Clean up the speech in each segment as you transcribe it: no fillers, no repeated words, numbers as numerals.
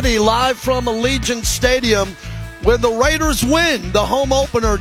Live from Allegiant Stadium, where the Raiders win the home opener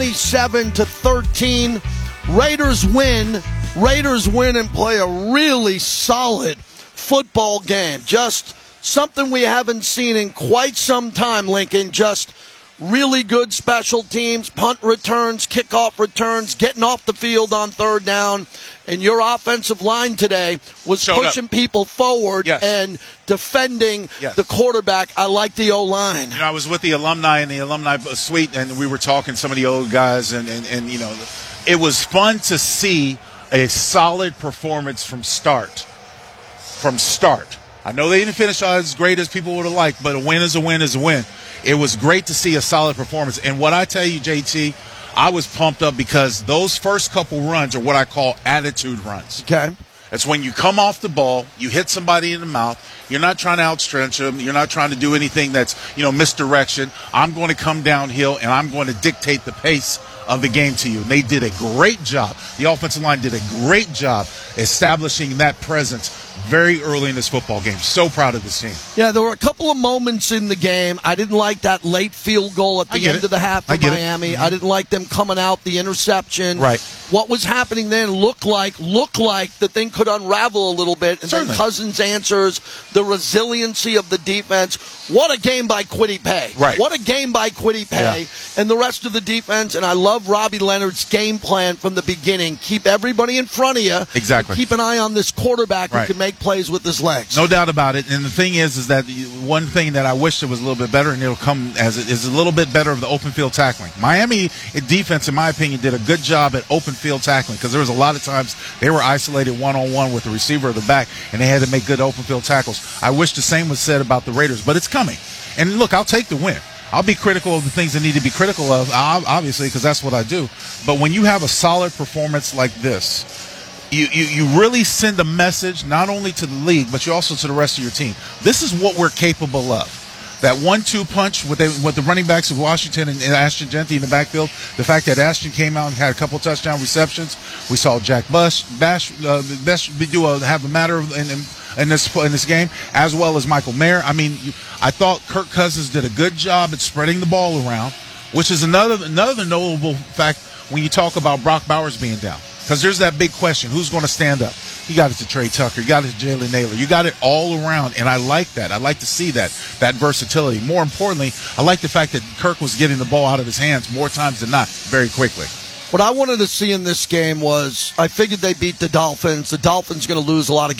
27-13. Raiders win and play a really solid football game. Just something we haven't seen in quite some time, Lincoln. Just really good special teams, punt returns, kickoff returns, getting off the field on third down. And your offensive line today was pushing people forward and defending the quarterback. I like the O-line. I was with the alumni in the alumni suite, and we were talking to some of the old guys, and it was fun to see a solid performance from start. I know they didn't finish as great as people would have liked, but a win is a win is a win. It was great to see a solid performance. And what I tell you, JT, I was pumped up because those first couple runs are what I call attitude runs. Okay. It's when you come off the ball, you hit somebody in the mouth. You're not trying to outstretch them. You're not trying to do anything that's, misdirection. I'm going to come downhill, and I'm going to dictate the pace of the game to you. And they did a great job. The offensive line did a great job establishing that presence very early in this football game. So proud of this team. Yeah, there were a couple of moments in the game. I didn't like that late field goal at the end of the half for Miami. I didn't like them coming out, the interception. Right. What was happening then looked like the thing could unravel a little bit. And then Cousins answers, the resiliency of the defense. What a game by Kwity Paye. Right. What a game by Kwity Paye and the rest of the defense. And I love Robbie Leonard's game plan from the beginning. Keep everybody in front of you. Exactly. Keep an eye on this quarterback who can make plays with his legs. No doubt about it. And the thing is that one thing that I wish it was a little bit better, and it'll come as it is, a little bit better of the open field tackling. Miami defense, in my opinion, did a good job at open field tackling because there was a lot of times they were isolated one-on-one with the receiver at the back, and they had to make good open field tackles. I wish the same was said about the Raiders, but it's coming. And look, I'll take the win. I'll be critical of the things that need to be critical of, obviously, because that's what I do. But when you have a solid performance like this, you really send a message not only to the league, but you also to the rest of your team. This is what we're capable of. That 1-2 punch with the running backs of Washington and Ashton Jeanty in the backfield, the fact that Ashton came out and had a couple touchdown receptions. We saw Jack Bash have a matter in this game, as well as Michael Mayer. I mean, I thought Kirk Cousins did a good job at spreading the ball around, which is another notable fact when you talk about Brock Bowers being down. Because there's that big question, who's going to stand up? You got it to Trey Tucker. You got it to Jalen Naylor. You got it all around, and I like that. I like to see that versatility. More importantly, I like the fact that Kirk was getting the ball out of his hands more times than not very quickly. What I wanted to see in this game was I figured they beat the Dolphins. The Dolphins going to lose a lot of games.